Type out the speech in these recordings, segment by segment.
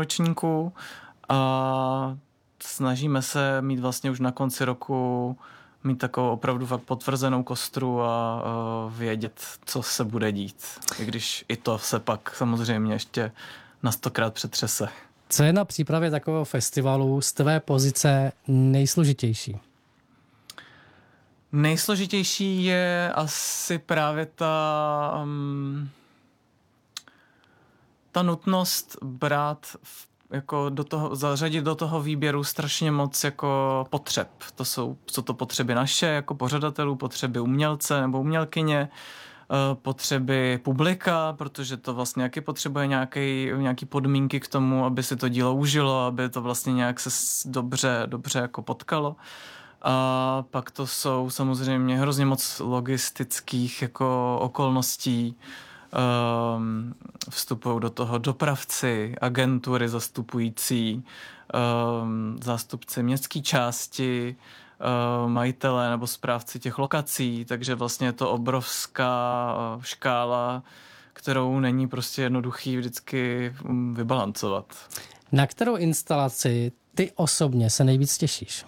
ročníku a snažíme se mít vlastně už na konci roku mít takovou opravdu fakt potvrzenou kostru a vědět, co se bude dít. I když i to se pak samozřejmě ještě na 100krát přetřese. Co je na přípravě takového festivalu z tvé pozice nejsložitější? Nejsložitější je asi právě ta nutnost brát jako zařadit do toho výběru strašně moc jako potřeb. Jsou to potřeby naše jako pořadatelů, potřeby umělce nebo umělkyně, potřeby publika, protože to vlastně jaký potřebuje nějaký podmínky k tomu, aby si to dílo užilo, aby to vlastně nějak se dobře jako potkalo. A pak to jsou samozřejmě hrozně moc logistických jako okolností. Vstupují do toho dopravci, agentury zastupující, zástupci městské části, majitelé nebo správci těch lokací, takže vlastně je to obrovská škála, kterou není prostě jednoduchý vždycky vybalancovat. Na kterou instalaci ty osobně se nejvíc těšíš?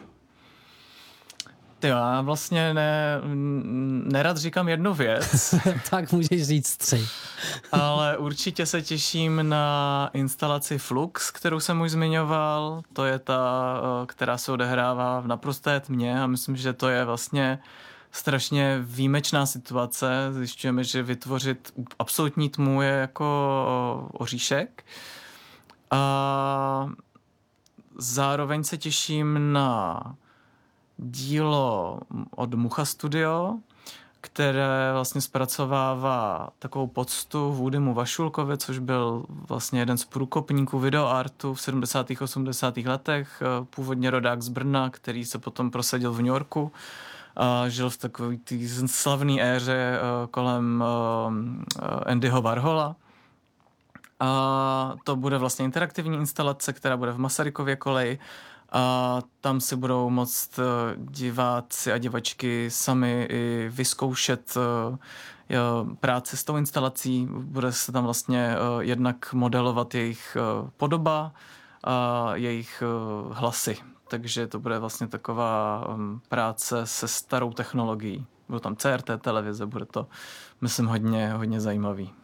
Já vlastně nerad říkám jednu věc. Tak můžeš říct 3. Ale určitě se těším na instalaci Flux, kterou jsem už zmiňoval. To je ta, která se odehrává v naprosté tmě a myslím, že to je vlastně strašně výjimečná situace. Zjišťujeme, že vytvořit absolutní tmu je jako oříšek. A zároveň se těším na dílo od Mucha Studio, které vlastně zpracovává takovou poctu Woodymu Vašulkovi, což byl vlastně jeden z průkopníků videoartu v 70. 80. letech, původně rodák z Brna, který se potom prosadil v New Yorku a žil v takové slavné éře kolem Andyho Warhola. A to bude vlastně interaktivní instalace, která bude v Masarykově koleji. A tam si budou moct diváci a divačky sami i vyzkoušet práci s tou instalací. Bude se tam vlastně jednak modelovat jejich podoba a jejich hlasy. Takže to bude vlastně taková práce se starou technologií. Budou tam CRT televize, bude to, myslím, hodně zajímavý.